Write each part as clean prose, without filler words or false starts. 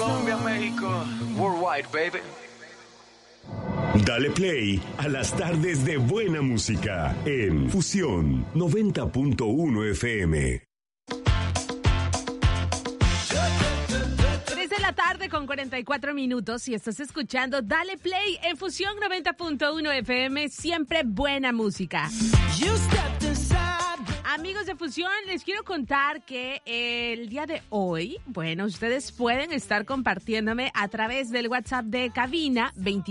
Colombia, México, worldwide, baby. Dale play a las tardes de buena música en Fusión 90.1 FM. 3 de la tarde con 44 minutos y estás escuchando Dale Play en Fusión 90.1 FM, siempre buena música. Amigos de Fusión, les quiero contar que el día de hoy, bueno, ustedes pueden estar compartiéndome a través del WhatsApp de cabina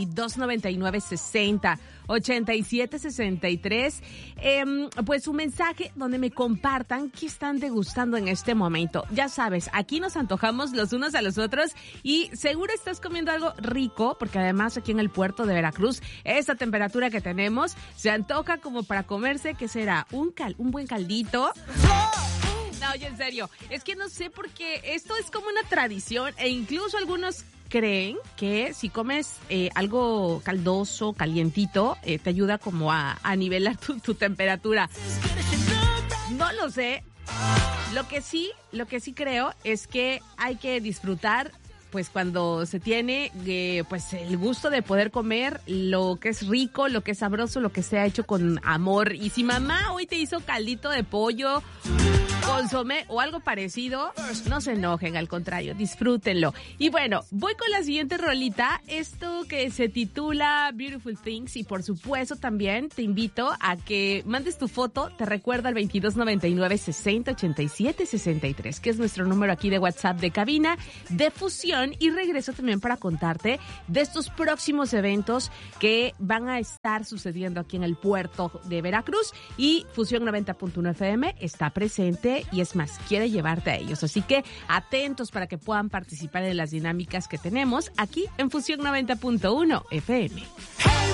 2299-60-8763, pues un mensaje donde me compartan qué están degustando en este momento. Ya sabes, aquí nos antojamos los unos a los otros y seguro estás comiendo algo rico, porque además aquí en el puerto de Veracruz, esta temperatura que tenemos, se antoja como para comerse, ¿qué será? Un buen caldito. No, oye, en serio, es que no sé por qué esto es como una tradición e incluso algunos creen que si comes algo caldoso, calientito, te ayuda como a nivelar tu temperatura. No lo sé. Lo que sí creo es que hay que disfrutar pues cuando se tiene pues el gusto de poder comer lo que es rico, lo que es sabroso, lo que se ha hecho con amor. Y si mamá hoy te hizo caldito de pollo, consomé o algo parecido, no se enojen, al contrario, disfrútenlo. Y bueno, voy con la siguiente rolita, esto que se titula Beautiful Things, y por supuesto también te invito a que mandes tu foto, te recuerdo al 2299-608763, que es nuestro número aquí de WhatsApp de cabina de Fusión, y regreso también para contarte de estos próximos eventos que van a estar sucediendo aquí en el puerto de Veracruz, y Fusión 90.1 FM está presente y es más, quiere llevarte a ellos. Así que atentos para que puedan participar en las dinámicas que tenemos aquí en Fusión 90.1 FM.